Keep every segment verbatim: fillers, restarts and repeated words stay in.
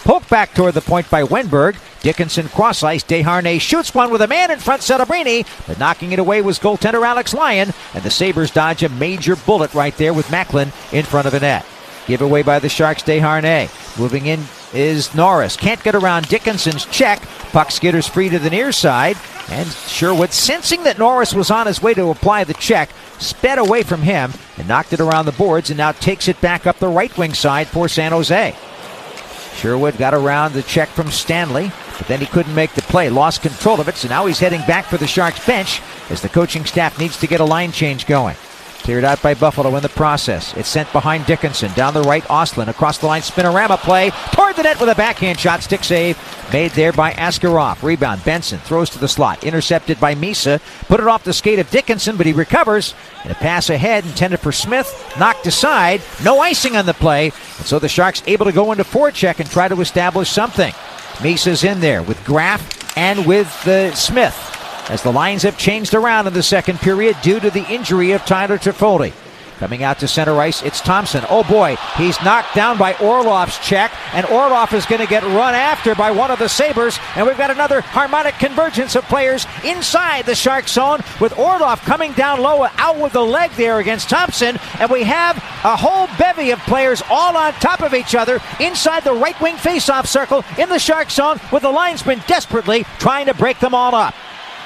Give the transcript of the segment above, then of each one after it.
Poked back toward the point by Wenberg. Dickinson cross ice. Desharnais shoots one with a man in front, Celebrini, but knocking it away was goaltender Alex Lyon, and the Sabres dodge a major bullet right there with Macklin in front of the net. Giveaway by the Sharks, Desharnais. Moving in is Norris. Can't get around Dickinson's check. Puck skitters free to the near side, and Sherwood, sensing that Norris was on his way to apply the check, sped away from him and knocked it around the boards, and now takes it back up the right wing side for San Jose. Sherwood got around the check from Stanley, but then he couldn't make the play, lost control of it, so now he's heading back for the Sharks bench as the coaching staff needs to get a line change going. Cleared out by Buffalo in the process. It's sent behind Dickinson. Down the right, Ostlund. Across the line, spinorama play. Toward the net with a backhand shot. Stick save made there by Askarov. Rebound, Benson throws to the slot. Intercepted by Misa. Put it off the skate of Dickinson, but he recovers. And a pass ahead intended for Smith. Knocked aside. No icing on the play. And so the Sharks able to go into forecheck and try to establish something. Misa's in there with Graff and with uh, Smith, as the lines have changed around in the second period due to the injury of Tyler Toffoli. Coming out to center ice, it's Thompson. Oh boy, he's knocked down by Orlov's check, and Orlov is going to get run after by one of the Sabres, and we've got another harmonic convergence of players inside the Shark zone, with Orlov coming down low, out with the leg there against Thompson, and we have a whole bevy of players all on top of each other inside the right wing faceoff circle in the Shark zone, with the linesman desperately trying to break them all up.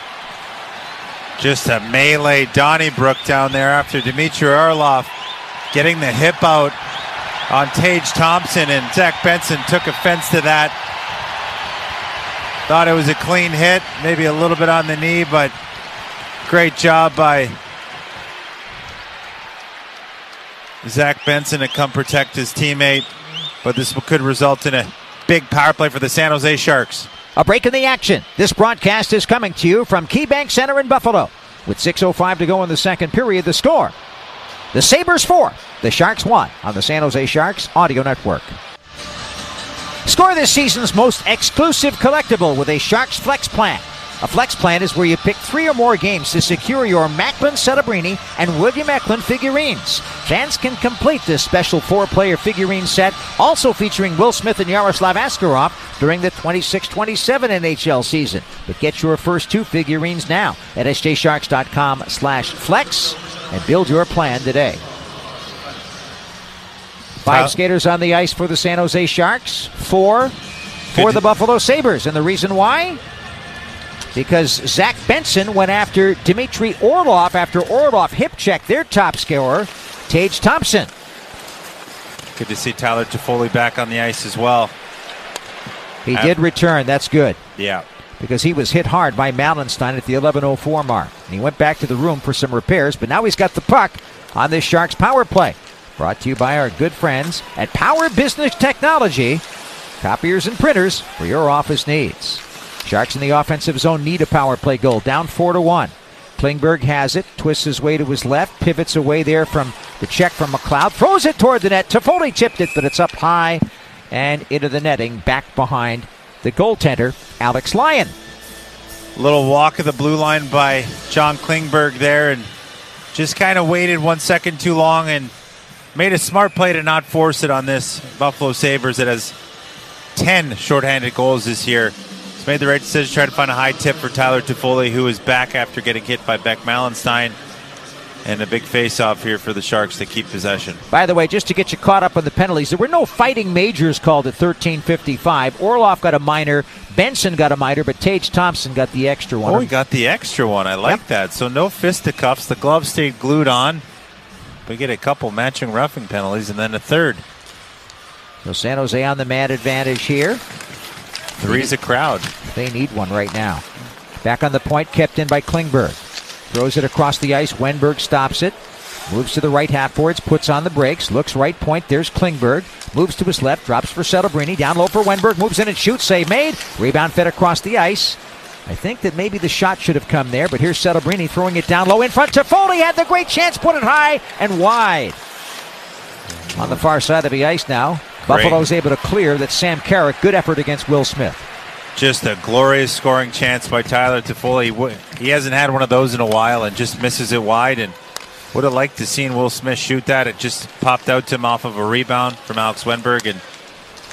Just a melee Donnybrook down there after Dmitry Orlov getting the hip out on Tage Thompson, and Zach Benson took offense to that. Thought it was a clean hit, maybe a little bit on the knee, but great job by Zach Benson to come protect his teammate. But this could result in a big power play for the San Jose Sharks. A break in the action. This broadcast is coming to you from KeyBank Center in Buffalo. With six oh five to go in the second period, the score: the Sabres four, the Sharks one, on the San Jose Sharks Audio Network. Score this season's most exclusive collectible with a Sharks Flex Plan. A Flex Plan is where you pick three or more games to secure your Macklin, Celebrini, and William Eklund figurines. Fans can complete this special four-player figurine set, also featuring Will Smith and Yaroslav Askarov, during the twenty-six twenty-seven N H L season. But get your first two figurines now at s j sharks dot com slash flex and build your plan today. Five skaters on the ice for the San Jose Sharks, four for the Buffalo Sabres. And the reason why? Because Zach Benson went after Dmitry Orlov after Orlov hip-checked their top scorer, Tage Thompson. Good to see Tyler Toffoli back on the ice as well. He uh, did return. That's good. Yeah. Because he was hit hard by Malenstein at the eleven oh four mark. And he went back to the room for some repairs, but now he's got the puck on this Sharks power play. Brought to you by our good friends at Power Business Technology. Copiers and printers for your office needs. Sharks in the offensive zone need a power play goal. Down four to one. Klingberg has it, twists his way to his left, pivots away there from the check from McLeod, throws it toward the net. Toffoli tipped it, but it's up high and into the netting, back behind the goaltender, Alex Lyon. Little walk of the blue line by John Klingberg there, and just kind of waited one second too long and made a smart play to not force it on this Buffalo Sabres that has ten shorthanded goals this year. He's made the right decision to try to find a high tip for Tyler Toffoli, who is back after getting hit by Beck Malenstein. And a big face-off here for the Sharks to keep possession. By the way, just to get you caught up on the penalties, there were no fighting majors called at thirteen fifty-five. Orlov got a minor, Benson got a minor, but Tage Thompson got the extra one. Oh, he got the extra one. I like yep. that. So no fisticuffs. The glove stayed glued on. We get a couple matching roughing penalties and then a third. So San Jose on the man advantage here. Three's a crowd. They need one right now. Back on the point, kept in by Klingberg. Throws it across the ice. Wenberg stops it. Moves to the right half boards, puts on the brakes, looks right point. There's Klingberg. Moves to his left, drops for Celebrini. Down low for Wenberg. Moves in and shoots. Save made. Rebound fed across the ice. I think that maybe the shot should have come there, but here's Celebrini throwing it down low in front. Toffoli had the great chance, put it high and wide. On the far side of the ice now. Great. Buffalo's able to clear. That's Sam Carrick. Good effort against Will Smith. Just a glorious scoring chance by Tyler Toffoli. He hasn't had one of those in a while and just misses it wide. And would have liked to seen Will Smith shoot that. It just popped out to him off of a rebound from Alex Wenberg. And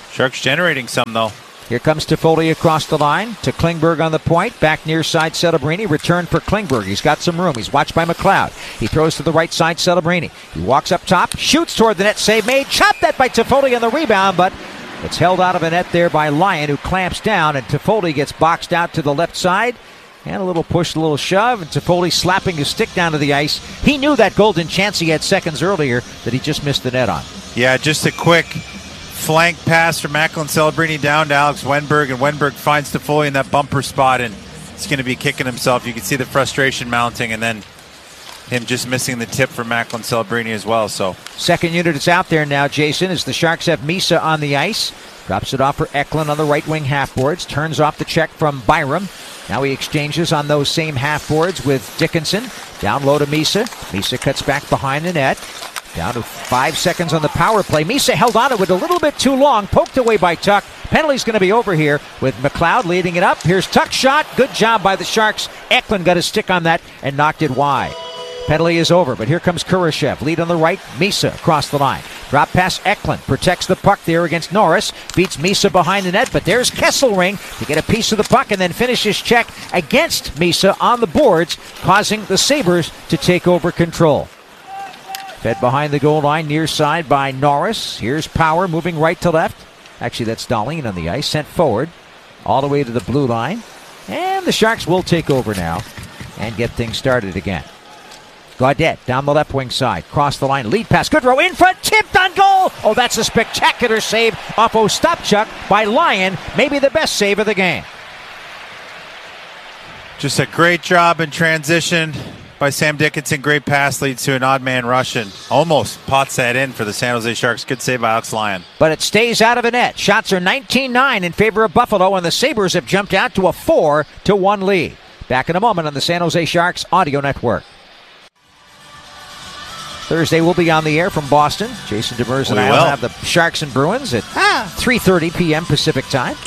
Sharks generating some, though. Here comes Toffoli across the line to Klingberg on the point. Back near side, Celebrini. Return for Klingberg. He's got some room. He's watched by McLeod. He throws to the right side, Celebrini. He walks up top, shoots toward the net. Save made. Chopped that by Toffoli on the rebound, but it's held out of the net there by Lyon, who clamps down, and Toffoli gets boxed out to the left side. And a little push, a little shove, and Toffoli slapping his stick down to the ice. He knew that golden chance he had seconds earlier that he just missed the net on. Yeah, just a quick flank pass from Macklin Celebrini down to Alex Wennberg, and Wennberg finds Toffoli in that bumper spot, and he's going to be kicking himself. You can see the frustration mounting, and then him just missing the tip for Macklin Celebrini as well. So second unit is out there now, Jason, as the Sharks have Misa on the ice. Drops it off for Eklund on the right wing half boards. Turns off the check from Byram. Now he exchanges on those same half boards with Dickinson. Down low to Misa. Misa cuts back behind the net. Down to five seconds on the power play. Misa held on to it a little bit too long. Poked away by Tuck. Penalty's going to be over here with McLeod leading it up. Here's Tuck's shot. Good job by the Sharks. Eklund got a stick on that and knocked it wide. Penalty is over, but here comes Kurashev. Lead on the right. Misa across the line. Drop pass Eklund. Protects the puck there against Norris. Beats Misa behind the net, but there's Kesselring to get a piece of the puck and then finishes check against Misa on the boards, causing the Sabres to take over control. Fed behind the goal line, near side by Norris. Here's Power moving right to left. Actually, that's Dahlin on the ice. Sent forward all the way to the blue line. And the Sharks will take over now and get things started again. Gaudette down the left wing side. Cross the line. Lead pass. Goodrow in front. Tipped on goal. Oh, that's a spectacular save off Ostapchuk by Lyon. Maybe the best save of the game. Just a great job in transition by Sam Dickinson. Great pass leads to an odd man rush and almost pots that in for the San Jose Sharks. Good save by Alex Lyon. But it stays out of the net. Shots are nineteen nine in favor of Buffalo, and the Sabres have jumped out to a four to one lead. Back in a moment on the San Jose Sharks Audio Network. Thursday we'll be on the air from Boston. Jason Demers and we I will will have the Sharks and Bruins at ah. three thirty p.m. Pacific time.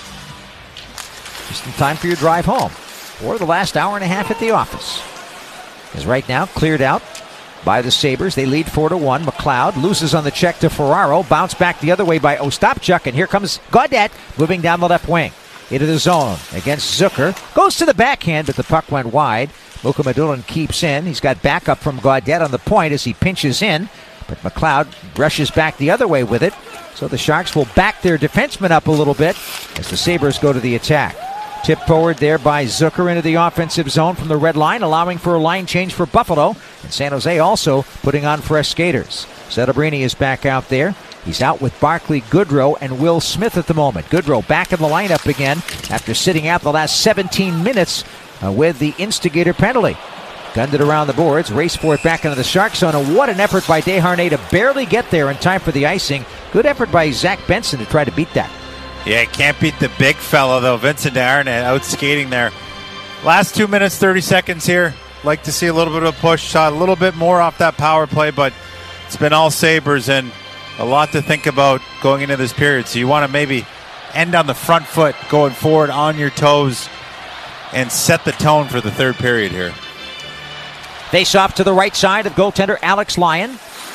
Just in time for your drive home. Or the last hour and a half at the office. Is right now cleared out by the Sabres. They lead four to one. McLeod loses on the check to Ferraro. Bounce back the other way by Ostapchuk. And here comes Gaudette moving down the left wing. Into the zone against Zucker. Goes to the backhand, but the puck went wide. Mukhamadullin keeps in. He's got backup from Gaudette on the point as he pinches in. But McLeod rushes back the other way with it. So the Sharks will back their defensemen up a little bit as the Sabres go to the attack. Tip forward there by Zucker into the offensive zone from the red line, allowing for a line change for Buffalo. And San Jose also putting on fresh skaters. Celebrini is back out there. He's out with Barclay Goodrow and Will Smith at the moment. Goodrow back in the lineup again after sitting out the last seventeen minutes uh, with the instigator penalty. Gunned it around the boards, raced for it back into the Shark zone, and what an effort by Desharnais to barely get there in time for the icing. Good effort by Zach Benson to try to beat that. Yeah, can't beat the big fella, though. Vincent Desharnais out skating there. Last two minutes, thirty seconds here. Like to see a little bit of a push shot, a little bit more off that power play, but it's been all Sabres and a lot to think about going into this period. So you want to maybe end on the front foot, going forward on your toes, and set the tone for the third period here. Face off to the right side of goaltender Alex Lyon.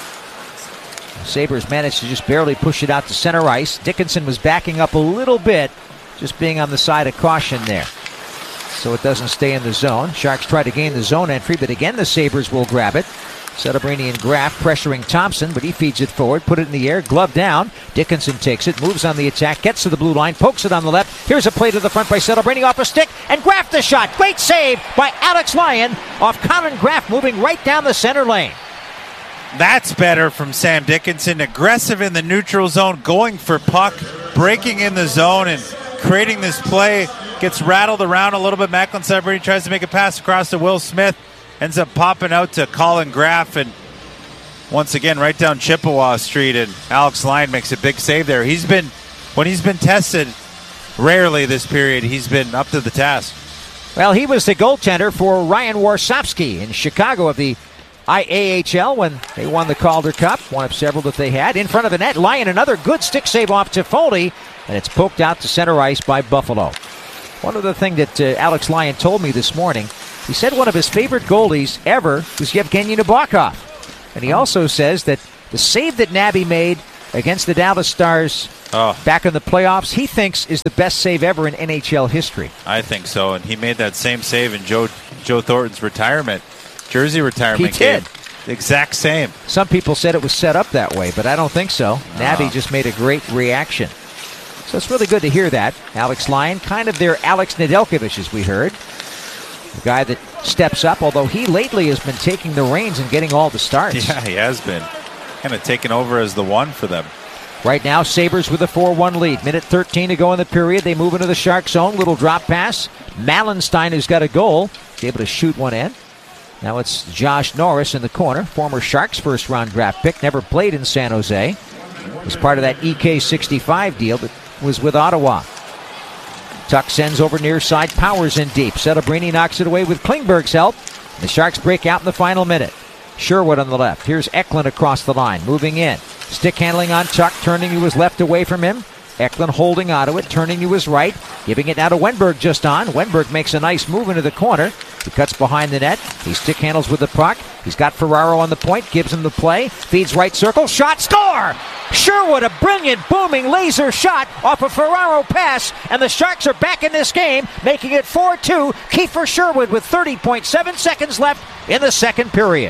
Sabres managed to just barely push it out to center ice. Dickinson was backing up a little bit, just being on the side of caution there, so it doesn't stay in the zone. Sharks try to gain the zone entry, but again the Sabres will grab it. Celebrini and Graff pressuring Thompson, but he feeds it forward, put it in the air, glove down. Dickinson takes it, moves on the attack, gets to the blue line, pokes it on the left. Here's a play to the front by Celebrini off a stick, and Graff the shot. Great save by Alex Lyon off Colin Graff, moving right down the center lane. That's better from Sam Dickinson. Aggressive in the neutral zone, going for puck, breaking in the zone, and creating this play. Gets rattled around a little bit. Macklin Celebrini tries to make a pass across to Will Smith. Ends up popping out to Colin Graff, and once again right down Chippewa Street, and Alex Lyon makes a big save there. He's been, when he's been tested, rarely this period, he's been up to the task. Well, he was the goaltender for Ryan Warsofsky in Chicago of the I A H L when they won the Calder Cup, one of several that they had. In front of the net, Lyon, another good stick save off Toffoli, and it's poked out to center ice by Buffalo. One other thing that uh, Alex Lyon told me this morning, he said one of his favorite goalies ever was Yevgeny Nabokov. And he also says that the save that Nabby made against the Dallas Stars oh. back in the playoffs, he thinks is the best save ever in N H L history. I think so, and he made that same save in Joe Joe Thornton's retirement, Jersey retirement he did. game. The exact same. Some people said it was set up that way, but I don't think so. Oh. Nabby just made a great reaction. So it's really good to hear that. Alex Lyon, kind of their Alex Nedeljkovic, as we heard. The guy that steps up, although he lately has been taking the reins and getting all the starts. Yeah, he has been. Kind of taking over as the one for them. Right now, Sabres with a four one lead. Minute thirteen to go in the period. They move into the Shark zone. Little drop pass. Malenstein, who's got a goal, is able to shoot one in. Now it's Josh Norris in the corner. Former Sharks first-round draft pick. Never played in San Jose. Was part of that E K sixty-five deal that was with Ottawa. Tuck sends over near side. Powers in deep. Celebrini knocks it away with Klingberg's help. The Sharks break out in the final minute. Sherwood on the left. Here's Eklund across the line. Moving in. Stick handling on Tuck. Turning to his left away from him. Eklund holding onto it. Turning to his right. Giving it now to Wenberg just on. Wenberg makes a nice move into the corner. He cuts behind the net. He stick handles with the puck. He's got Ferraro on the point. Gives him the play. Feeds right circle. Shot. Score! Sherwood, a brilliant, booming laser shot off a Ferraro pass. And the Sharks are back in this game, making it four two. Kiefer Sherwood with thirty point seven seconds left in the second period.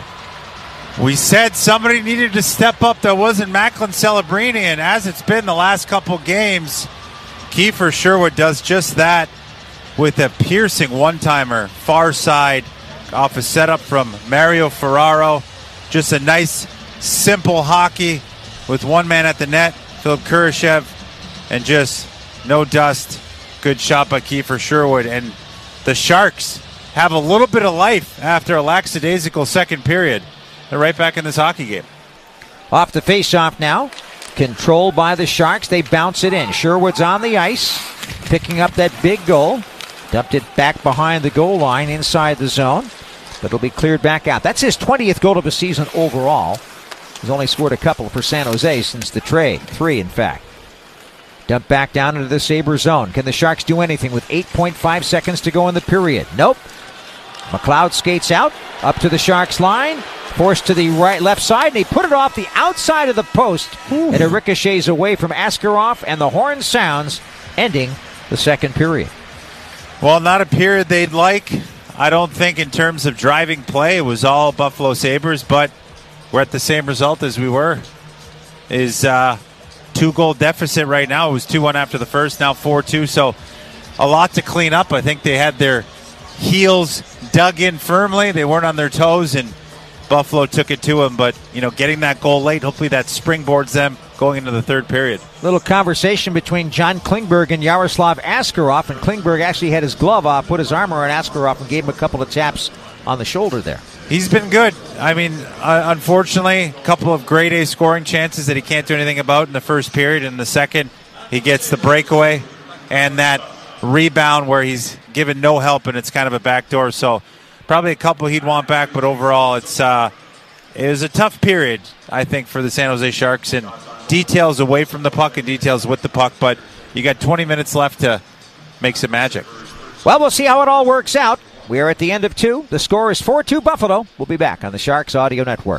We said somebody needed to step up that wasn't Macklin Celebrini, and as it's been the last couple games, Kiefer Sherwood does just that with a piercing one-timer, far side, off a setup from Mario Ferraro. Just a nice, simple hockey with one man at the net, Philip Kurashev, and just no dust. Good shot by Kiefer Sherwood, and the Sharks have a little bit of life after a lackadaisical second period. They're right back in this hockey game. Off the face-off now. Controlled by the Sharks. They bounce it in. Sherwood's on the ice, picking up that big goal. Dumped it back behind the goal line inside the zone. But it'll be cleared back out. That's his twentieth goal of the season overall. He's only scored a couple for San Jose since the trade. Three, in fact. Dumped back down into the Sabre zone. Can the Sharks do anything with eight point five seconds to go in the period? Nope. McLeod skates out, up to the Sharks line. Forced to the right, left side, and he put it off the outside of the post. Ooh. And it ricochets away from Askarov, and the horn sounds, ending the second period. Well, not a period they'd like. I don't think in terms of driving play, it was all Buffalo Sabres, but we're at the same result as we were. Is uh, two-goal deficit right now. It was two one after the first, now four two, so a lot to clean up. I think they had their heels dug in firmly. They weren't on their toes, and Buffalo took it to him, but, you know, getting that goal late, hopefully that springboards them going into the third period. Little conversation between John Klingberg and Yaroslav Askarov, and Klingberg actually had his glove off, put his arm around Askarov, and gave him a couple of taps on the shoulder there. He's been good. I mean, uh, unfortunately, a couple of grade A scoring chances that he can't do anything about in the first period. In the second, he gets the breakaway and that rebound where he's given no help, and it's kind of a backdoor, so probably a couple he'd want back, but overall it's uh, it was a tough period, I think, for the San Jose Sharks, and details away from the puck and details with the puck, but you got twenty minutes left to make some magic. Well, we'll see how it all works out. We are at the end of two. The score is four two Buffalo. We'll be back on the Sharks Audio Network.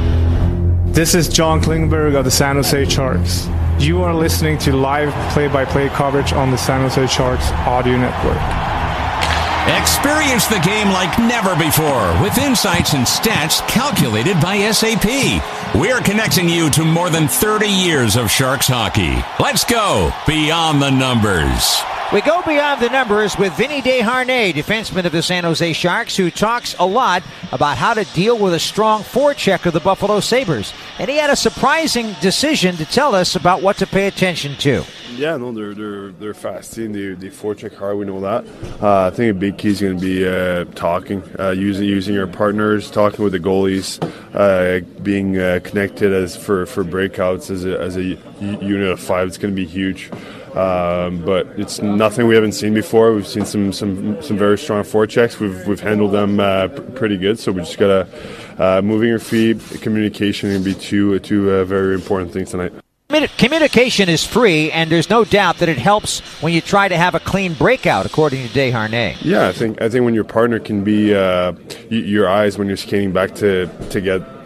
This is John Klingberg of the San Jose Sharks. You are listening to live play-by-play coverage on the San Jose Sharks Audio Network. Experience the game like never before with insights and stats calculated by S A P. We're connecting you to more than thirty years of Sharks hockey. Let's go beyond the numbers. We go beyond the numbers with Vinny Desharnais, defenseman of the San Jose Sharks, who talks a lot about how to deal with a strong forecheck of the Buffalo Sabres. And he had a surprising decision to tell us about what to pay attention to. Yeah, no, they're they're they're fast. They they forecheck hard. We know that. Uh, I think a big key is going to be uh, talking, uh, using using your partners, talking with the goalies, uh, being uh, connected as for, for breakouts as a as a unit of five. It's going to be huge. Um, but it's nothing we haven't seen before. We've seen some some some very strong forechecks. We've we've handled them uh, p- pretty good. So we just gotta uh, moving your feet, communication, going to be two two uh, very important things tonight. Communication is free, and there's no doubt that it helps when you try to have a clean breakout, according to Desharnais. Yeah, I think I think when your partner can be uh, y- your eyes when you're skating back to, to get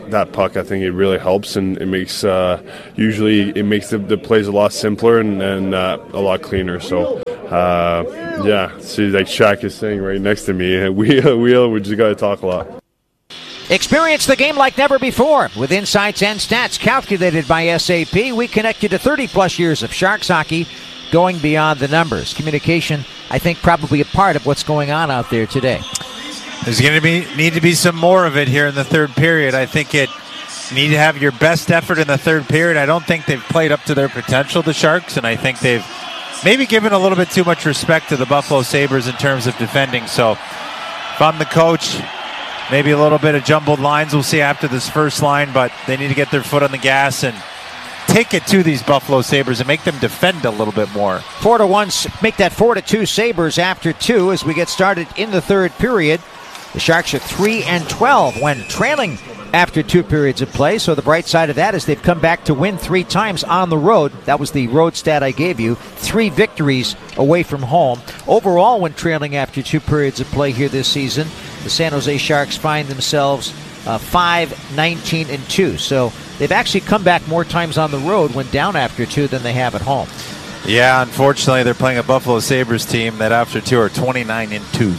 that puck, I think it really helps, and it makes uh, usually it makes the, the plays a lot simpler and, and uh, a lot cleaner. So uh, yeah, see, like Shaq is saying right next to me, we we we just got to talk a lot. Experience the game like never before with insights and stats calculated by S A P. We connect you to thirty plus years of Sharks hockey, going beyond the numbers. Communication, I think, probably a part of what's going on out there today. There's going to be need to be some more of it here in the third period. I think it you need to have your best effort in the third period. I don't think they've played up to their potential, the Sharks, and I think they've maybe given a little bit too much respect to the Buffalo Sabres in terms of defending. So if I'm the coach, maybe a little bit of jumbled lines we'll see after this first line, but they need to get their foot on the gas and take it to these Buffalo Sabres and make them defend a little bit more. Four to one, make that four to two Sabres after two as we get started in the third period. The Sharks are three and twelve when trailing after two periods of play. So the bright side of that is they've come back to win three times on the road. That was the road stat I gave you. Three victories away from home. Overall, when trailing after two periods of play here this season, the San Jose Sharks find themselves uh, five, nineteen, and two. So they've actually come back more times on the road when down after two than they have at home. Yeah, unfortunately, they're playing a Buffalo Sabres team that after two are twenty-nine and two.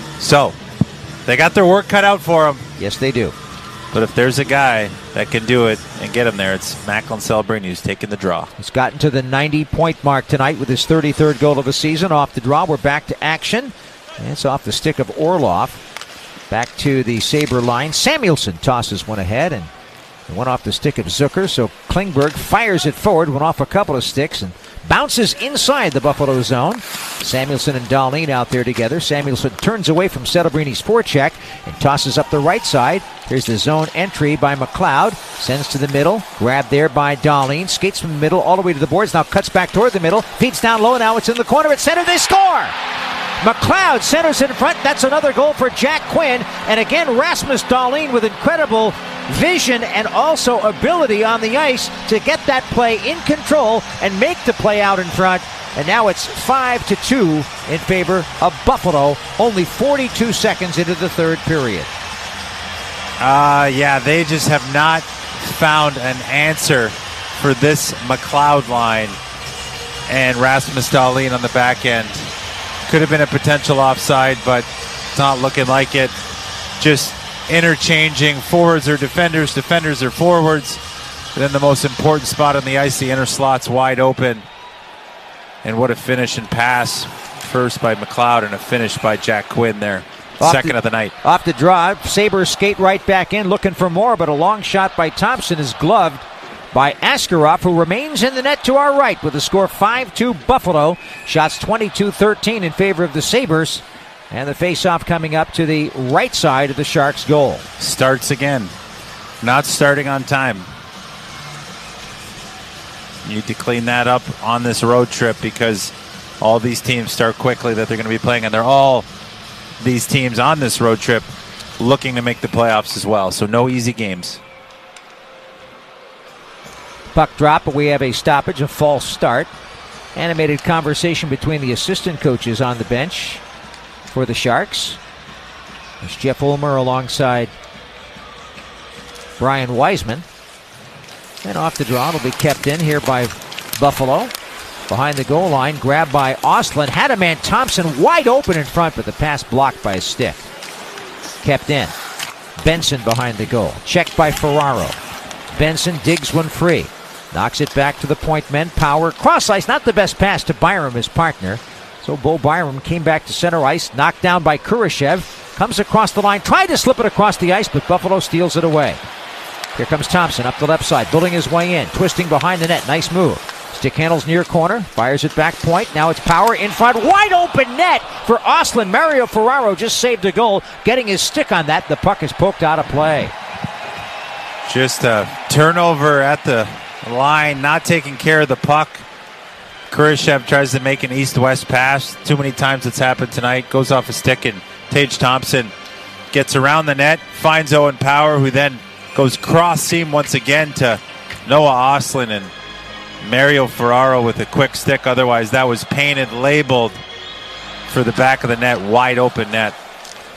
So they got their work cut out for them. Yes, they do. But if there's a guy that can do it and get him there, it's Macklin Celebrini who's taking the draw. He's gotten to the ninety-point mark tonight with his thirty-third goal of the season. Off the draw, we're back to action. And it's off the stick of Orlov. Back to the Sabre line. Samuelsson tosses one ahead and went off the stick of Zucker. So Klingberg fires it forward, went off a couple of sticks and bounces inside the Buffalo zone. Samuelsson and Dahlin out there together. Samuelsson turns away from Celebrini's forecheck and tosses up the right side. Here's the zone entry by McLeod. Sends to the middle. Grabbed there by Dahlin. Skates from the middle all the way to the boards. Now cuts back toward the middle. Feeds down low. Now it's in the corner. At center. They score! McLeod centers in front. That's another goal for Jack Quinn. And again, Rasmus Dahlin with incredible vision and also ability on the ice to get that play in control and make the play out in front. And now it's five to two in favor of Buffalo, only forty-two seconds into the third period. Uh, yeah, they just have not found an answer for this McLeod line. And Rasmus Dahlin on the back end. Could have been a potential offside, but it's not looking like it. Just interchanging forwards or defenders, defenders or forwards. But then the most important spot on the ice, the inner slot's wide open. And what a finish and pass. First by McLeod and a finish by Jack Quinn there. Off Second the, of the night. Off the draw, Sabres skate right back in looking for more, but a long shot by Thompson is gloved by Askarov, who remains in the net to our right with the score five two Buffalo. Shots twenty-two thirteen in favor of the Sabres. And the face-off coming up to the right side of the Sharks' goal. Starts again. Not starting on time. You need to clean that up on this road trip because all these teams start quickly that they're going to be playing, and they're all these teams on this road trip looking to make the playoffs as well. So no easy games. Puck drop, but we have a stoppage, a false start. Animated conversation between the assistant coaches on the bench for the Sharks. There's Jeff Ulmer alongside Brian Wiseman. And off the draw, it'll be kept in here by Buffalo. Behind the goal line, grabbed by Ostlund. Had a man, Thompson, wide open in front, but the pass blocked by a stick. Kept in. Benson behind the goal. Checked by Ferraro. Benson digs one free. Knocks it back to the point men. Power. Cross ice. Not the best pass to Byram, his partner. So Bo Byram came back to center ice. Knocked down by Kurashev. Comes across the line. Tried to slip it across the ice, but Buffalo steals it away. Here comes Thompson up the left side. Building his way in. Twisting behind the net. Nice move. Stick handles near corner. Fires it back point. Now it's Power in front. Wide open net for Ostlund. Mario Ferraro just saved a goal. Getting his stick on that. The puck is poked out of play. Just a turnover at the line, not taking care of the puck. Kurashev tries to make an east-west pass. Too many times it's happened tonight. Goes off a stick, and Tage Thompson gets around the net, finds Owen Power, who then goes cross-seam once again to Noah Ostlund, and Mario Ferraro with a quick stick. Otherwise, that was painted, labeled for the back of the net, wide open net.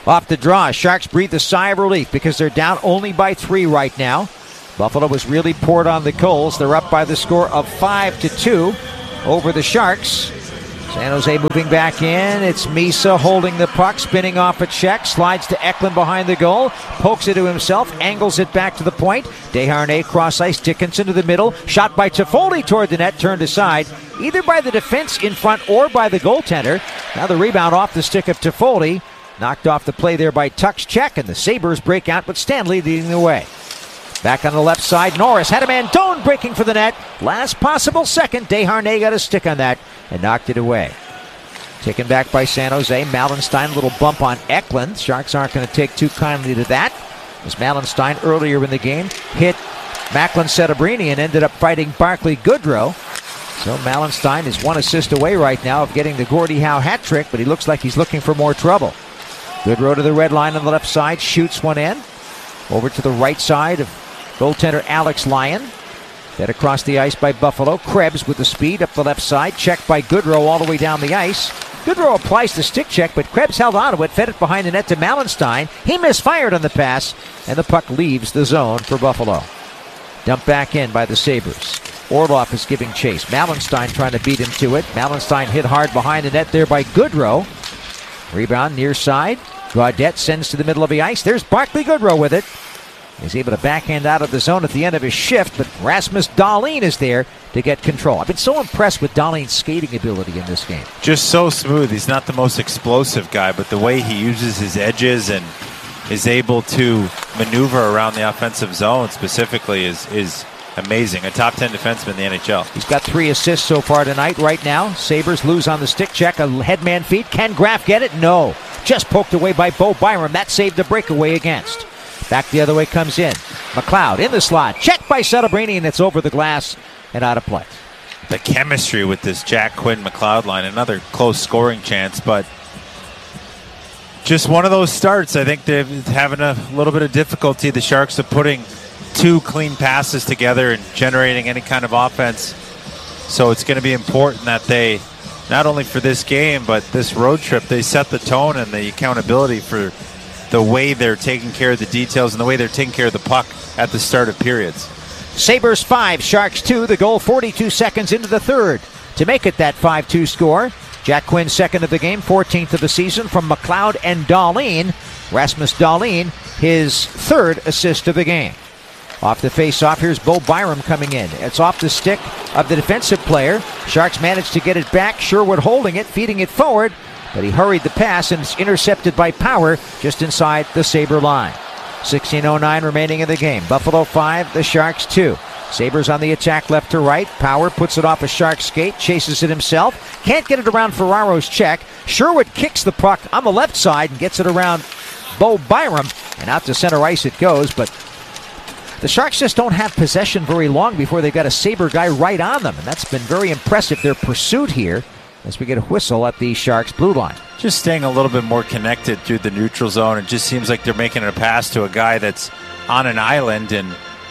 Off the draw, Sharks breathe a sigh of relief because they're down only by three right now. Buffalo was really poured on the coals. They're up by the score of five to two over the Sharks. San Jose moving back in. It's Misa holding the puck, spinning off a check, slides to Eklund behind the goal, pokes it to himself, angles it back to the point. Desharnais cross ice, Dickinson to the middle, shot by Toffoli toward the net, turned aside, either by the defense in front or by the goaltender. Now the rebound off the stick of Toffoli, knocked off the play there by Tuch's check, and the Sabres break out with Stanley leading the way. Back on the left side, Norris had a man, Doan breaking for the net. Last possible second, Desharnais got a stick on that and knocked it away. Taken back by San Jose, Malenstein, a little bump on Eklund. Sharks aren't going to take too kindly to that, as Malenstein earlier in the game hit Macklin Settabrini and ended up fighting Barclay Goodrow. So Malenstein is one assist away right now of getting the Gordie Howe hat trick, but he looks like he's looking for more trouble. Goodrow to the red line on the left side, shoots one in. Over to the right side of goaltender Alex Lyon. Fed across the ice by Buffalo. Krebs with the speed up the left side. Checked by Goodrow all the way down the ice. Goodrow applies the stick check, but Krebs held on to it, fed it behind the net to Malenstein. He misfired on the pass, and the puck leaves the zone for Buffalo. Dumped back in by the Sabres. Orlov is giving chase. Malenstein trying to beat him to it. Malenstein hit hard behind the net there by Goodrow. Rebound near side. Gaudette sends to the middle of the ice. There's Barclay Goodrow with it. He's able to backhand out of the zone at the end of his shift, but Rasmus Dahlin is there to get control. I've been so impressed with Dahlin's skating ability in this game. Just so smooth. He's not the most explosive guy, but the way he uses his edges and is able to maneuver around the offensive zone specifically is is amazing. A top ten defenseman in the N H L. He's got three assists so far tonight. Right now, Sabres lose on the stick check. A headman feed. Can Graf get it? No. Just poked away by Bo Byram. That saved the breakaway against. Back the other way comes in. McLeod in the slot. Checked by Settabrini, and it's over the glass and out of play. The chemistry with this Jack Quinn McLeod line. Another close scoring chance, but just one of those starts. I think they're having a little bit of difficulty, the Sharks, of putting two clean passes together and generating any kind of offense. So it's going to be important that they, not only for this game, but this road trip, they set the tone and the accountability for the way they're taking care of the details and the way they're taking care of the puck at the start of periods. Sabres five, Sharks two. The goal forty-two seconds into the third to make it that five two score. Jack Quinn second of the game, fourteenth of the season from McLeod and Dahlin. Rasmus Dahlin, his third assist of the game. Off the face-off, here's Bo Byram coming in. It's off the stick of the defensive player. Sharks managed to get it back. Sherwood holding it, feeding it forward, but he hurried the pass and it's intercepted by Power just inside the Sabre line. sixteen oh nine remaining in the game. Buffalo five, the Sharks two. Sabres on the attack left to right. Power puts it off a Shark skate, chases it himself. Can't get it around Ferraro's check. Sherwood kicks the puck on the left side and gets it around Bo Byram, and out to center ice it goes, but the Sharks just don't have possession very long before they've got a Sabre guy right on them, and that's been very impressive, their pursuit here, as we get a whistle at the Sharks blue line. Just staying a little bit more connected through the neutral zone. It just seems like they're making a pass to a guy that's on an island, and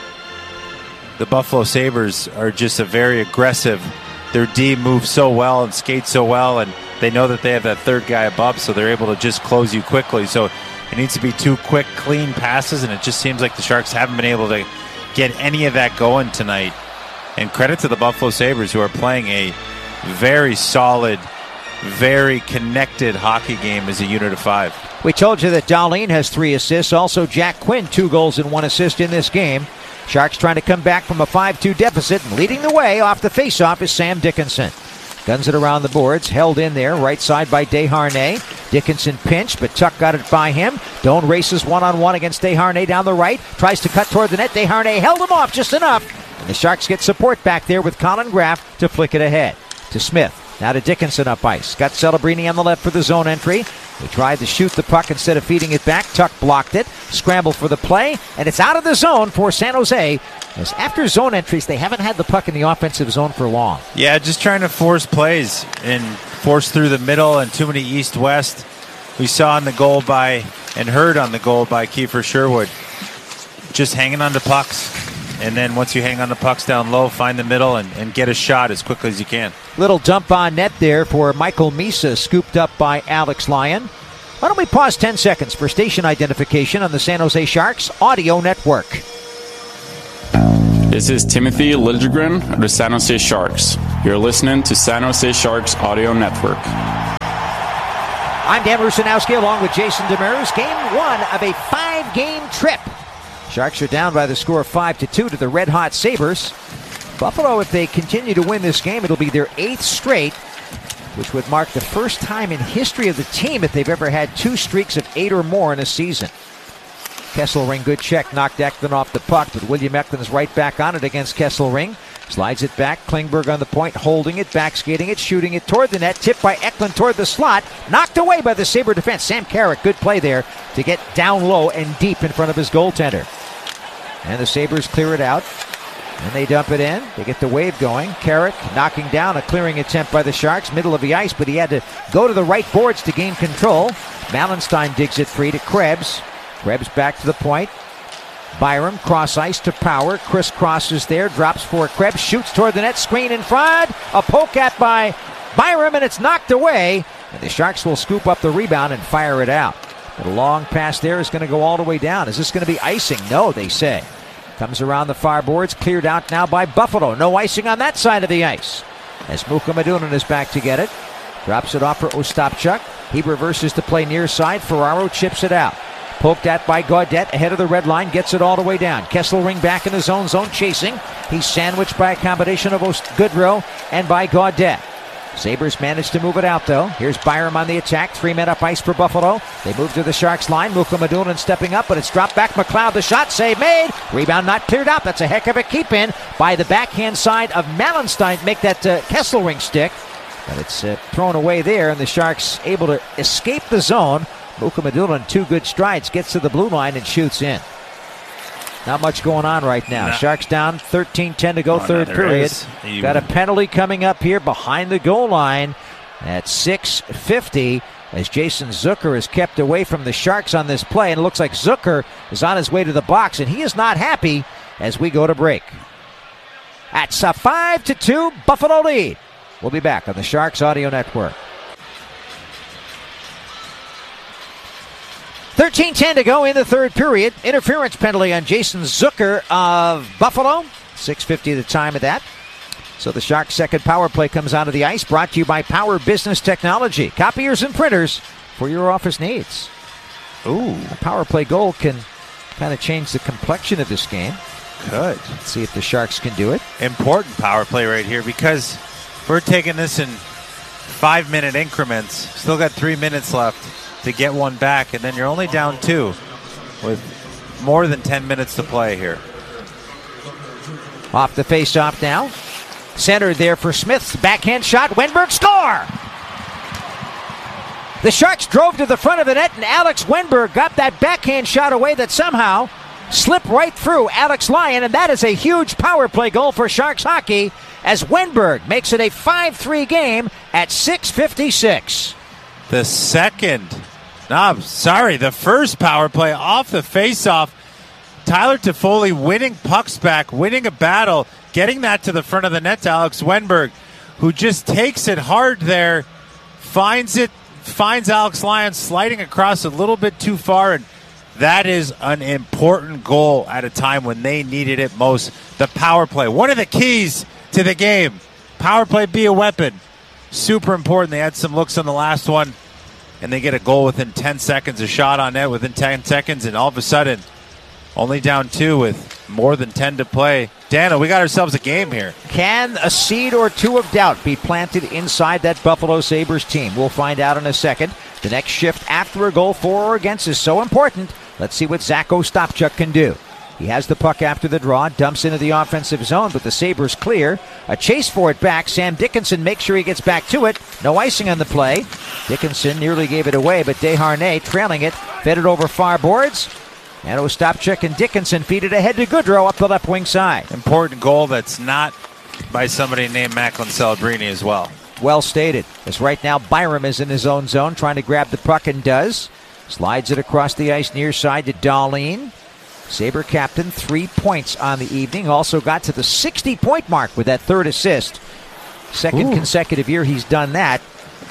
the Buffalo Sabres are just a very aggressive. Their D moves so well and skates so well, and they know that they have that third guy above, so they're able to just close you quickly. So it needs to be two quick, clean passes, and it just seems like the Sharks haven't been able to get any of that going tonight. And credit to the Buffalo Sabres, who are playing a very solid, very connected hockey game as a unit of five. We told you that Dahlin has three assists. Also, Jack Quinn, two goals and one assist in this game. Sharks trying to come back from a five two deficit, and leading the way off the faceoff is Sam Dickinson. Guns it around the boards, held in there, right side by Desharnais. Dickinson pinched, but Tuch got it by him. Doan races one-on-one against Desharnais down the right, tries to cut toward the net. Desharnais held him off just enough, and the Sharks get support back there with Colin Graf to flick it ahead. To Smith. Now to Dickinson up ice. Got Celebrini on the left for the zone entry. He tried to shoot the puck instead of feeding it back. Tuch blocked it. Scrambled for the play. And it's out of the zone for San Jose. As after zone entries, they haven't had the puck in the offensive zone for long. Yeah, just trying to force plays and force through the middle and too many east-west. We saw on the goal by, and heard on the goal by Kiefer Sherwood. Just hanging on to pucks. And then once you hang on the pucks down low, find the middle and, and get a shot as quickly as you can. Little dump on net there for Michael Misa, scooped up by Alex Lyon. Why don't we pause ten seconds for station identification on the San Jose Sharks Audio Network. This is Timothy Liljegren of the San Jose Sharks. You're listening to San Jose Sharks Audio Network. I'm Dan Rusanowski along with Jason Demers. Game one of a five-game trip. Sharks are down by the score of five to two to the red-hot Sabres. Buffalo, if they continue to win this game, it'll be their eighth straight, which would mark the first time in history of the team that they've ever had two streaks of eight or more in a season. Kesselring, good check, knocked Eklund off the puck, but William Eklund's right back on it against Kesselring. Slides it back, Klingberg on the point, holding it, back skating it, shooting it toward the net, tipped by Eklund toward the slot, knocked away by the Sabre defense. Sam Carrick, good play there to get down low and deep in front of his goaltender. And the Sabres clear it out. And they dump it in. They get the wave going. Carrick knocking down a clearing attempt by the Sharks, middle of the ice, but he had to go to the right boards to gain control. Malenstein digs it free to Krebs. Krebs back to the point. Byram, cross ice to Power. Chris crosses there, drops for Krebs, shoots toward the net, screen in front. A poke at by Byram, and it's knocked away. And the Sharks will scoop up the rebound and fire it out. But a long pass there is going to go all the way down. Is this going to be icing? No, they say. Comes around the far boards, cleared out now by Buffalo. No icing on that side of the ice. As Muka Madunan is back to get it. Drops it off for Ostapchuk. He reverses the play near side. Ferraro chips it out. Poked at by Gaudette ahead of the red line. Gets it all the way down. Kesselring back in the zone. Zone chasing. He's sandwiched by a combination of Ost- Goodrow and by Gaudette. Sabres managed to move it out, though. Here's Byram on the attack. Three men up ice for Buffalo. They move to the Sharks line. Muka Madunan stepping up, but it's dropped back. McLeod, the shot save made. Rebound not cleared out. That's a heck of a keep-in by the backhand side of Malenstein to make that uh, Kesselring stick. But it's uh, thrown away there, and the Sharks able to escape the zone. Muka Madunan, two good strides, gets to the blue line and shoots in. Not much going on right now. No. Sharks down, thirteen ten to go, oh, third no, period. Got a penalty coming up here behind the goal line at six fifty as Jason Zucker is kept away from the Sharks on this play. And it looks like Zucker is on his way to the box, and he is not happy as we go to break. That's a five to two Buffalo lead. We'll be back on the Sharks Audio Network. thirteen ten to go in the third period. Interference penalty on Jason Zucker of Buffalo. six fifty the time of that. So the Sharks' second power play comes out of the ice, brought to you by Power Business Technology. Copiers and printers for your office needs. Ooh. A power play goal can kind of change the complexion of this game. Could. Let's see if the Sharks can do it. Important power play right here because we're taking this in five-minute increments. Still got three minutes left to get one back, and then you're only down two with more than ten minutes to play here. Off the face-off now. Centered there for Smith's backhand shot. Wenberg score! The Sharks drove to the front of the net, and Alex Wenberg got that backhand shot away that somehow slipped right through Alex Lyon, and that is a huge power play goal for Sharks hockey as Wenberg makes it a five three game at six fifty-six. The second No, I'm sorry. The first power play off the faceoff. Tyler Toffoli winning pucks back, winning a battle, getting that to the front of the net to Alex Wenberg, who just takes it hard there, finds it, finds Alex Lyon sliding across a little bit too far, and that is an important goal at a time when they needed it most. The power play, one of the keys to the game. Power play be a weapon. Super important. They had some looks on the last one, and they get a goal within ten seconds, a shot on net within ten seconds, and all of a sudden, only down two with more than ten to play. Dano, we got ourselves a game here. Can a seed or two of doubt be planted inside that Buffalo Sabres team? We'll find out in a second. The next shift after a goal for or against is so important. Let's see what Zach Ostapchuk can do. He has the puck after the draw, dumps into the offensive zone, but the Sabres clear. A chase for it back. Sam Dickinson makes sure he gets back to it. No icing on the play. Dickinson nearly gave it away, but Desharnais trailing it, fed it over far boards. And Ostapchuk and Dickinson feed it ahead to Goodrow up the left wing side. Important goal that's not by somebody named Macklin Celebrini as well. Well stated. As right now Byram is in his own zone trying to grab the puck and does. Slides it across the ice near side to Dahlin. Sabre captain, three points on the evening. Also got to the sixty-point mark with that third assist. Second Ooh. consecutive year he's done that.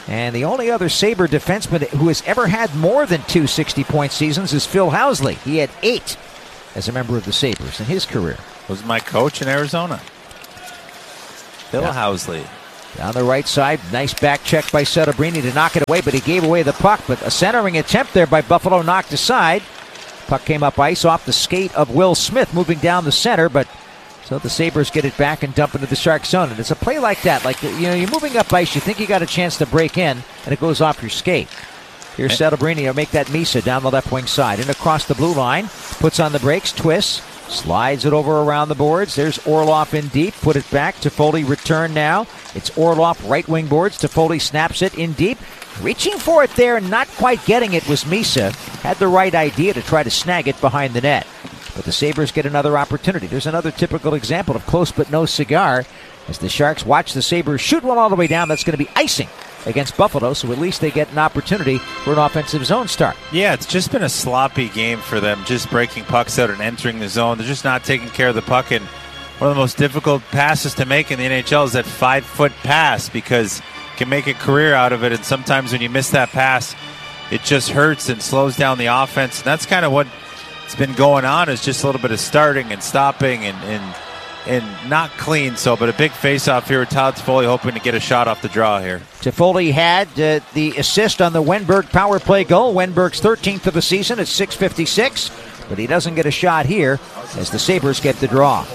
And the only other Sabre defenseman who has ever had more than two sixty-point seasons is Phil Housley. He had eight as a member of the Sabres in his career. Was my coach in Arizona. Phil yeah. Housley. Down the right side, nice back check by Settabrini to knock it away, but he gave away the puck. But a centering attempt there by Buffalo knocked aside. Puck came up ice off the skate of Will Smith moving down the center, but so the Sabres get it back and dump into the Shark zone. And it's a play like that. Like, you know, you're moving up ice, you think you got a chance to break in, and it goes off your skate. Here's Settabrini to make that Misa down the left wing side. And across the blue line, puts on the brakes, twists, slides it over around the boards. There's Orlov in deep, put it back. Toffoli return now. It's Orlov right wing boards. Toffoli snaps it in deep. Reaching for it there and not quite getting it was Misa. Had the right idea to try to snag it behind the net. But the Sabres get another opportunity. There's another typical example of close but no cigar as the Sharks watch the Sabres shoot one all the way down. That's going to be icing against Buffalo, so at least they get an opportunity for an offensive zone start. Yeah, it's just been a sloppy game for them, just breaking pucks out and entering the zone. They're just not taking care of the puck, and one of the most difficult passes to make in the N H L is that five-foot pass because you can make a career out of it, and sometimes when you miss that pass, it just hurts and slows down the offense. And that's kind of what it's been going on, is just a little bit of starting and stopping and and, and not clean. So, but a big face-off here with Tyler Toffoli hoping to get a shot off the draw here. Toffoli had uh, the assist on the Wenberg power play goal. Wenberg's thirteenth of the season at six fifty-six, but he doesn't get a shot here as the Sabres get the draw.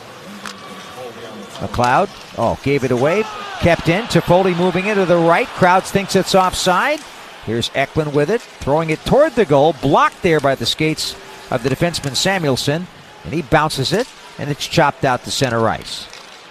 McLeod, oh, gave it away, kept in. Toffoli moving into the right. Krauts thinks it's offside. Here's Eklund with it, throwing it toward the goal, blocked there by the skates of the defenseman Samuelsson, and he bounces it, and it's chopped out to center ice.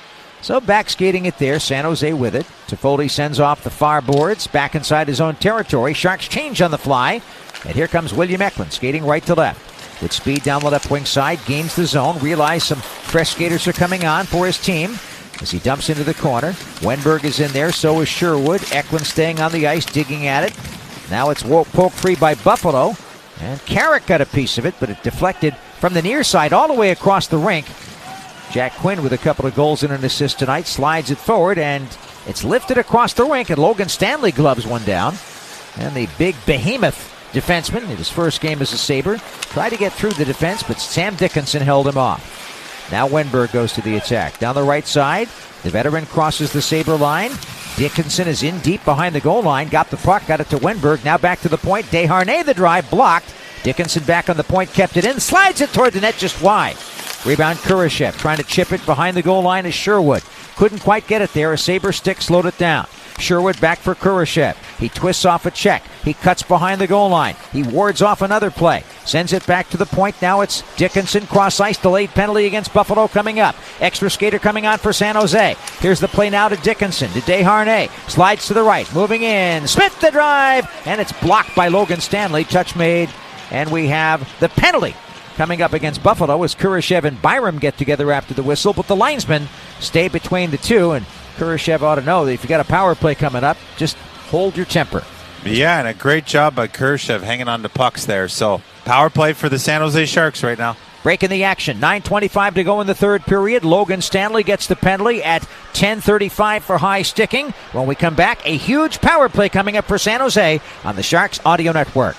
So back skating it there, San Jose with it. Toffoli sends off the far boards, back inside his own territory. Sharks change on the fly, and here comes William Eklund skating right to left. With speed down the left wing side, gains the zone, realize some fresh skaters are coming on for his team as he dumps into the corner. Wenberg is in there, so is Sherwood. Eklund staying on the ice, digging at it. Now it's poked free by Buffalo, and Carrick got a piece of it, but it deflected from the near side all the way across the rink. Jack Quinn with a couple of goals and an assist tonight slides it forward, and it's lifted across the rink, and Logan Stanley gloves one down. And the big behemoth defenseman in his first game as a Sabre tried to get through the defense, but Sam Dickinson held him off. Now Wenberg goes to the attack. Down the right side, the veteran crosses the Sabre line. Dickinson is in deep behind the goal line. Got the puck, got it to Wenberg. Now back to the point. Desharnais the drive, blocked. Dickinson back on the point, kept it in. Slides it toward the net just wide. Rebound Kurashev trying to chip it behind the goal line is Sherwood. Couldn't quite get it there. A Sabre stick slowed it down. Sherwood back for Kurashev. He twists off a check. He cuts behind the goal line. He wards off another play. Sends it back to the point. Now it's Dickinson. Cross ice. Delayed penalty against Buffalo coming up. Extra skater coming on for San Jose. Here's the play now to Dickinson. To Desharnais. Slides to the right. Moving in. Smith the drive. And it's blocked by Logan Stanley. Touch made. And we have the penalty coming up against Buffalo as Kurashev and Byram get together after the whistle. But the linesmen stay between the two. And Kurashev ought to know that if you got a power play coming up, just hold your temper. Yeah, and a great job by Kurashev hanging on to pucks there. So power play for the San Jose Sharks right now. Breaking the action. nine twenty-five to go in the third period. Logan Stanley gets the penalty at ten thirty-five for high sticking. When we come back, a huge power play coming up for San Jose on the Sharks Audio Network.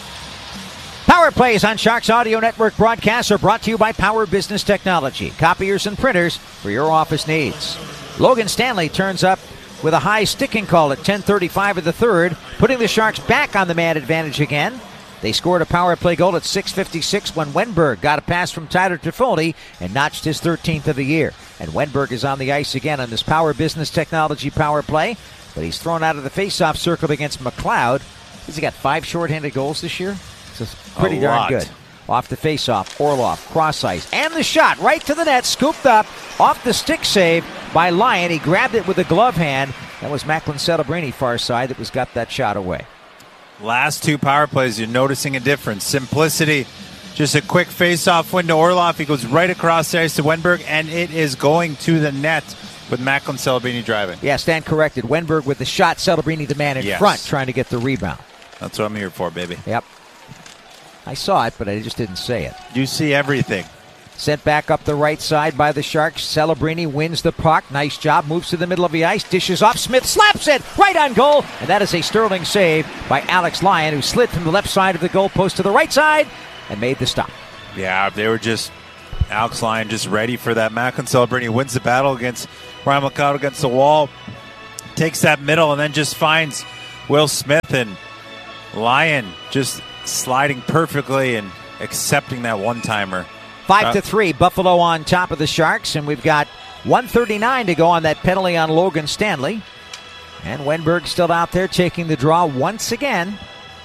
Power plays on Sharks Audio Network broadcasts are brought to you by Power Business Technology. Copiers and printers for your office needs. Logan Stanley turns up with a high sticking call at ten thirty-five of the third, putting the Sharks back on the man advantage again. They scored a power play goal at six fifty-six when Wenberg got a pass from Tyler Toffoli and notched his thirteenth of the year. And Wenberg is on the ice again on this Power Business Technology power play, but he's thrown out of the faceoff circle against McLeod. Has he got five shorthanded goals this year? It's pretty a darn lot. good. Off the faceoff, Orlov, cross ice, and the shot right to the net, scooped up off the stick save by Lyon. He grabbed it with a glove hand. That was Macklin Celebrini far side that was got that shot away. Last two power plays, you're noticing a difference. Simplicity, just a quick face-off window. Orlov, he goes right across the ice to Wenberg, and it is going to the net with Macklin Celebrini driving. Yeah, stand corrected. Wenberg with the shot, Celebrini the man in yes. front trying to get the rebound. That's what I'm here for, baby. Yep. I saw it, but I just didn't say it. You see everything. Sent back up the right side by the Sharks. Celebrini wins the puck. Nice job. Moves to the middle of the ice. Dishes off. Smith slaps it right on goal. And that is a sterling save by Alex Lyon, who slid from the left side of the goalpost to the right side and made the stop. Yeah, they were just, Alex Lyon just ready for that. Macklin Celebrini wins the battle against Ryan McLeod against the wall. Takes that middle and then just finds Will Smith, and Lyon just sliding perfectly and accepting that one-timer. Five to three, Buffalo on top of the Sharks, and we've got one thirty-nine to go on that penalty on Logan Stanley. And Wenberg still out there taking the draw once again.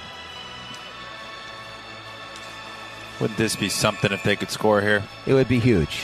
Wouldn't this be something if they could score here? It would be huge.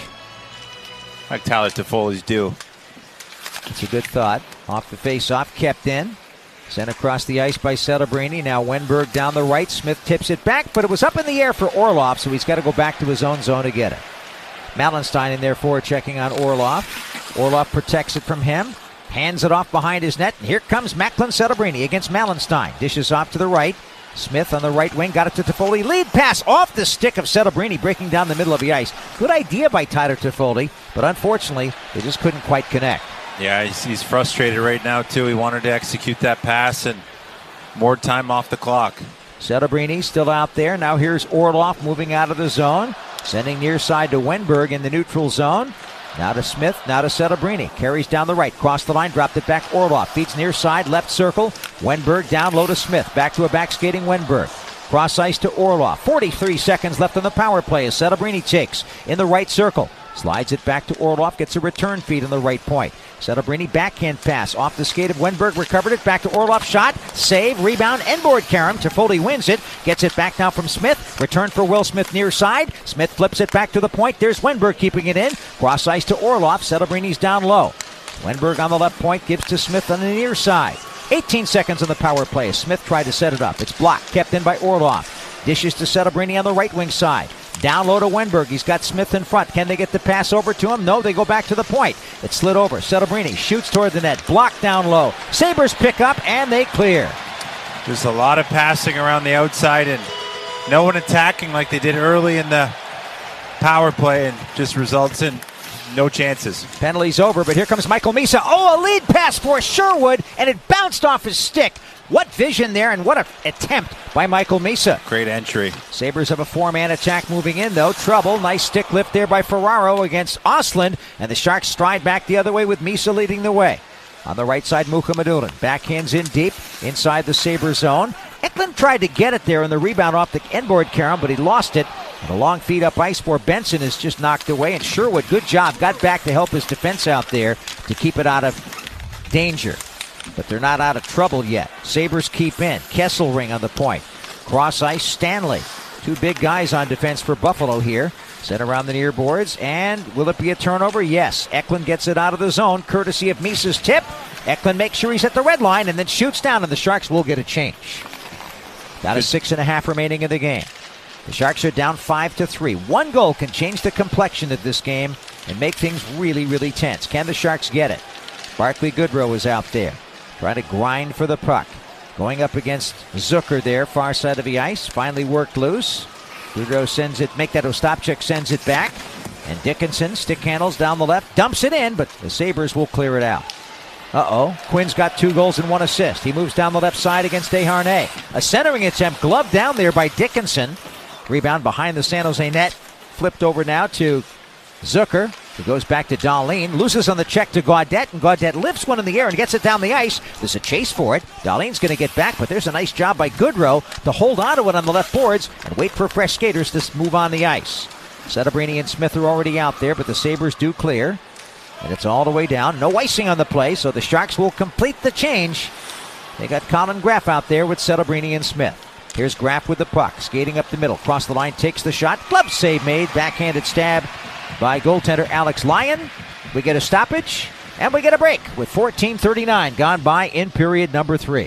Like Tyler Toffoli's due. It's a good thought. Off the face-off, kept in. Sent across the ice by Celebrini. Now Wenberg down the right. Smith tips it back, but it was up in the air for Orlov, so he's got to go back to his own zone to get it. Malenstein in there for checking on Orlov. Orlov protects it from him. Hands it off behind his net. And here comes Macklin Celebrini against Malenstein. Dishes off to the right. Smith on the right wing. Got it to Toffoli. Lead pass off the stick of Celebrini, breaking down the middle of the ice. Good idea by Tyler Toffoli, but unfortunately, they just couldn't quite connect. Yeah, he's, he's frustrated right now, too. He wanted to execute that pass and more time off the clock. Celebrini still out there. Now here's Orlov moving out of the zone. Sending near side to Wenberg in the neutral zone. Now to Smith, now to Celebrini. Carries down the right, cross the line, dropped it back. Orlov feeds near side, left circle. Wenberg down low to Smith. Back to a back skating Wenberg. Cross ice to Orlov. forty-three seconds left on the power play as Celebrini takes in the right circle. Slides it back to Orlov, gets a return feed on the right point. Celebrini backhand pass off the skate of Wenberg, recovered it back to Orlov, shot, save, rebound, end board Karam. Toffoli wins it, gets it back now from Smith. Return for Will Smith near side. Smith flips it back to the point. There's Wenberg keeping it in. Cross ice to Orlov. Celebrini's down low. Wenberg on the left point gives to Smith on the near side. eighteen seconds on the power play. Smith tried to set it up. It's blocked, kept in by Orlov. Dishes to Celebrini on the right wing side. Down low to Wenberg. He's got Smith in front. Can they get the pass over to him? No, they go back to the point. It slid over. Celebrini shoots toward the net. Blocked down low. Sabres pick up and they clear. There's a lot of passing around the outside and no one attacking like they did early in the power play, and just results in no chances. Penalty's over, but here comes Michael Misa. Oh, a lead pass for Sherwood, and it bounced off his stick. What vision there, and what an attempt by Michael Misa. Great entry. Sabres have a four-man attack moving in, though. Trouble. Nice stick lift there by Ferraro against Ostlund, and the Sharks stride back the other way with Misa leading the way. On the right side, Mukhamadullin. Backhands in deep inside the Sabres zone. Eklund tried to get it there on the rebound off the end board, Karam, but he lost it. And a long feed up ice for Benson is just knocked away, and Sherwood, good job, got back to help his defense out there to keep it out of danger. But they're not out of trouble yet. Sabres keep in. Kesselring on the point. Cross ice, Stanley. Two big guys on defense for Buffalo here. Set around the near boards, and will it be a turnover? Yes. Eklund gets it out of the zone, courtesy of Misa's tip. Eklund makes sure he's at the red line and then shoots down, and the Sharks will get a change. Got a six and a half remaining in the game. The Sharks are down five to three. One goal can change the complexion of this game and make things really, really tense. Can the Sharks get it? Barclay Goodrow is out there, trying to grind for the puck. Going up against Zucker there, far side of the ice. Finally worked loose. Goodrow sends it, make that Ostapchuk sends it back. And Dickinson, stick handles down the left, dumps it in, but the Sabres will clear it out. Uh-oh, Quinn's got two goals and one assist. He moves down the left side against Desharnais. A centering attempt, gloved down there by Dickinson. Rebound behind the San Jose net. Flipped over now to Zucker, who goes back to Dahlin. Loses on the check to Gaudette, and Gaudette lifts one in the air and gets it dahn the ice. There's a chase for it. Dahlin's going to get back, but there's a nice job by Goodrow to hold on to it on the left boards and wait for fresh skaters to move on the ice. Celebrini and Smith are already out there, but the Sabres do clear. And it's all the way down. No icing on the play, so the Sharks will complete the change. They got Colin Graff out there with Celebrini and Smith. Here's Graff with the puck, skating up the middle. Cross the line, takes the shot. Glove save made. Backhanded stab by goaltender Alex Lyon. We get a stoppage, and we get a break with fourteen thirty-nine gone by in period number three.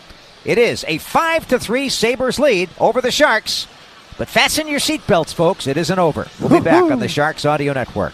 It is a five to three Sabres lead over the Sharks. But fasten your seatbelts, folks. It isn't over. We'll be back on the Sharks Audio Network.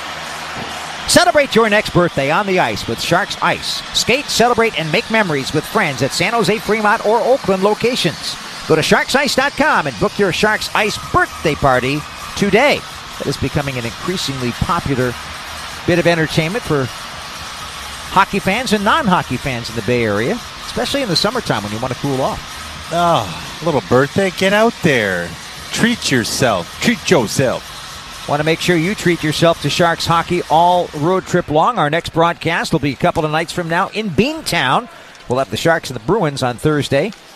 Celebrate your next birthday on the ice with Sharks Ice. Skate, celebrate, and make memories with friends at San Jose, Fremont, or Oakland locations. Go to sharks ice dot com and book your Sharks Ice birthday party today. that is becoming an increasingly popular bit of entertainment for hockey fans and non-hockey fans in the Bay Area, especially in the summertime when you want to cool off. Oh, little birthday, get out there. Treat yourself. Treat yourself. Want to make sure you treat yourself to Sharks hockey all road trip long. Our next broadcast will be a couple of nights from now in Beantown. We'll have the Sharks and the Bruins on Thursday.